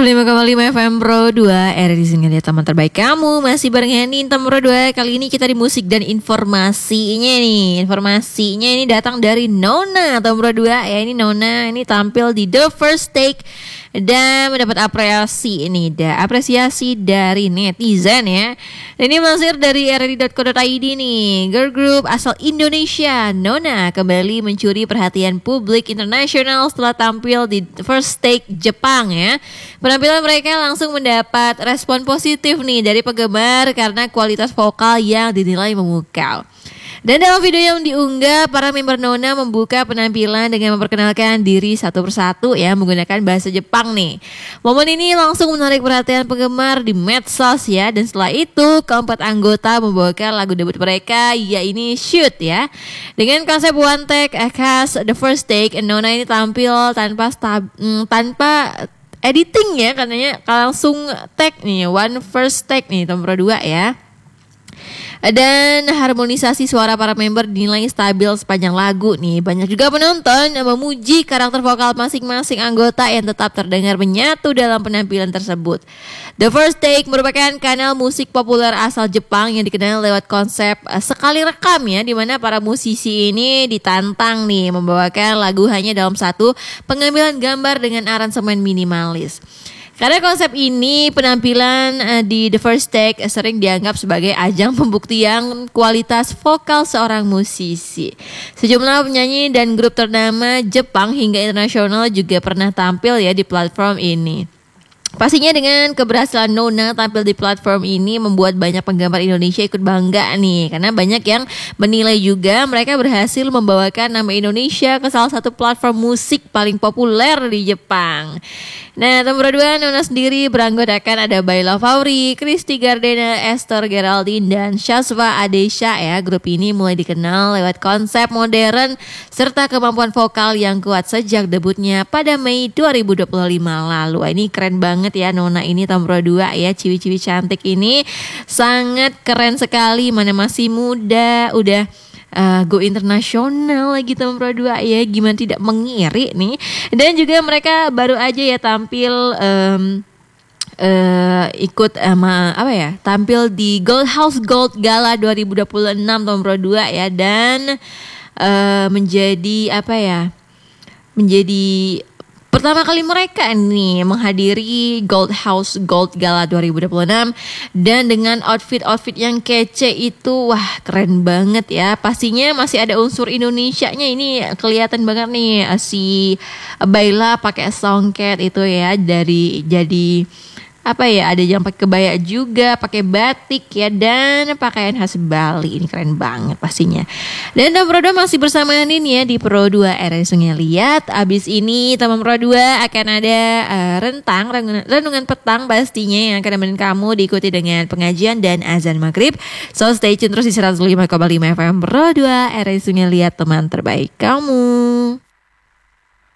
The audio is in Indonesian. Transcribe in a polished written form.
105,5 FM Pro 2 RRI Lihat teman terbaik kamu. Masih bareng Henny Intan Pro 2. Kali ini kita di musik dan informasinya nih. Informasinya ini datang dari Nona Tom Pro 2 ya. Ini Nona ini tampil di The First Take dan mendapat apresiasi dari netizen ya. Dan ini melansir dari rri.co.id nih. Girl group asal Indonesia Nona kembali mencuri perhatian publik internasional setelah tampil di First Take Jepang ya. Penampilan mereka langsung mendapat respon positif nih dari penggemar karena kualitas vokal yang dinilai memukau. Dan dalam video yang diunggah, para member Nona membuka penampilan dengan memperkenalkan diri satu persatu ya, menggunakan bahasa Jepang nih. Momen ini langsung menarik perhatian penggemar di medsos ya. Dan setelah itu, keempat anggota membawakan lagu debut mereka, yaitu Shoot ya. Dengan konsep one take khas The First Take, Nona ini tampil tanpa editing ya, katanya langsung take nih, one first take nih, nomor 2 ya. Dan harmonisasi suara para member dinilai stabil sepanjang lagu nih. Banyak juga penonton yang memuji karakter vokal masing-masing anggota yang tetap terdengar menyatu dalam penampilan tersebut. The First Take merupakan kanal musik populer asal Jepang yang dikenal lewat konsep sekali rekam ya, di mana para musisi ini ditantang nih membawakan lagu hanya dalam satu pengambilan gambar dengan aransemen minimalis. Karena konsep ini, penampilan di The First Take sering dianggap sebagai ajang pembuktian kualitas vokal seorang musisi. Sejumlah penyanyi dan grup ternama Jepang hingga internasional juga pernah tampil ya di platform ini. Pastinya dengan keberhasilan Nona tampil di platform ini membuat banyak penggemar Indonesia ikut bangga nih. Karena banyak yang menilai juga mereka berhasil membawakan nama Indonesia ke salah satu platform musik paling populer di Jepang. Nah, nomor 2 Nona sendiri beranggotakan ada Baila Fauri, Christy Gardena, Esther Geraldine, dan Shazwa Adesha ya. Grup ini mulai dikenal lewat konsep modern serta kemampuan vokal yang kuat sejak debutnya pada Mei 2025 lalu. Ini keren banget ya Nona ini, nomor 2 ya. Ciwi-ciwi cantik ini sangat keren sekali, mana masih muda, udah go internasional lagi tahun Pro 2 ya, gimana tidak mengiri nih. Dan juga mereka baru aja ya tampil ikut tampil di Gold House Gold Gala 2026 tahun Pro 2 ya. Dan menjadi pertama kali mereka nih menghadiri Gold House Gold Gala 2026 dan dengan outfit yang kece itu, wah keren banget ya. Pastinya masih ada unsur Indonesianya, ini kelihatan banget nih si Baila pakai songket itu ya, jadi ada yang pakai kebaya juga, pakai batik ya, dan pakaian khas Bali. Ini keren banget pastinya. Dan Pro 2 masih bersama Nin ya di Pro 2 RRI Sungai Liat. Abis ini teman Pro 2 akan ada renungan petang pastinya yang akan nemenin kamu, diikuti dengan pengajian dan azan maghrib. So stay tune terus di 105,5 FM Pro 2 RRI Sungai Liat, teman terbaik kamu.